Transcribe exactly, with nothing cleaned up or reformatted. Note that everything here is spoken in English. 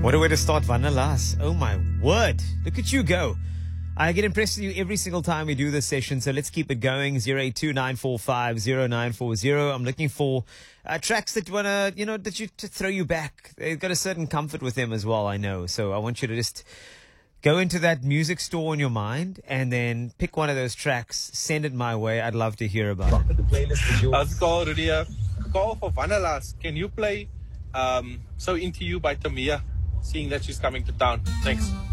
What a way to start Vanalas. Oh my word. Look at you go. I get impressed with you every single time we do this session, so let's keep it going. zero eight two nine four five zero nine four zero. I'm looking for uh, tracks that want to, you know, that you to throw you back. They've got a certain comfort with them as well, I know. So I want you to just go into that music store in your mind and then pick one of those tracks, send it my way. I'd love to hear about it. How's it called, Rudy? Call for Vanalas. Can you play um, So Into You by Tamia, seeing that she's coming to town? Thanks.